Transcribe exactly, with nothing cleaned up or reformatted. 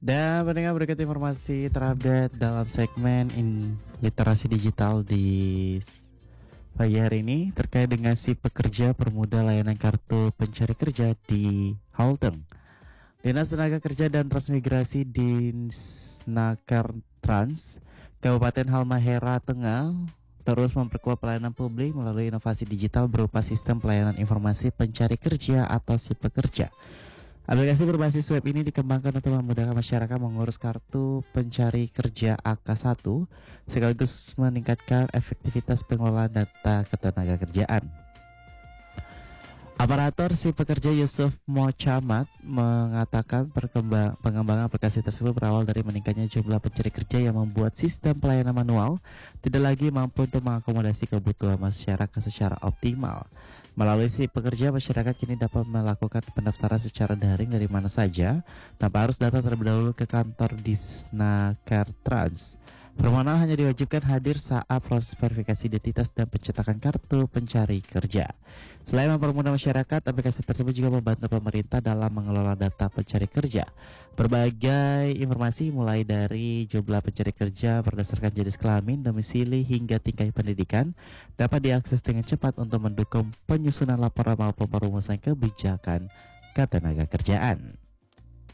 Dan pendengar berikut informasi terupdate dalam segmen in literasi digital di pagi hari ini terkait dengan si pekerja permudah layanan kartu pencari kerja di Halteng. Dinas Tenaga Kerja dan Transmigrasi Dinsnaker Trans Kabupaten Halmahera Tengah terus memperkuat pelayanan publik melalui inovasi digital berupa sistem pelayanan informasi pencari kerja atau si pekerja. Aplikasi berbasis web ini dikembangkan untuk memudahkan masyarakat mengurus kartu pencari kerja A K satu sekaligus meningkatkan efektivitas pengelolaan data ketenagakerjaan. Aparatur si pekerja Yusuf Mocamat mengatakan perkembang, pengembangan aplikasi tersebut berawal dari meningkatnya jumlah pencari kerja yang membuat sistem pelayanan manual tidak lagi mampu untuk mengakomodasi kebutuhan masyarakat secara optimal. Melalui si pekerja, masyarakat kini dapat melakukan pendaftaran secara daring dari mana saja tanpa harus datang terlebih dahulu ke kantor Disnaker Trans. Permohonan hanya diwajibkan hadir saat proses verifikasi identitas dan pencetakan kartu pencari kerja. Selain mempermudah masyarakat, aplikasi tersebut juga membantu pemerintah dalam mengelola data pencari kerja. Berbagai informasi mulai dari jumlah pencari kerja berdasarkan jenis kelamin, domisili, hingga tingkat pendidikan dapat diakses dengan cepat untuk mendukung penyusunan laporan maupun perumusan kebijakan ketenagakerjaan.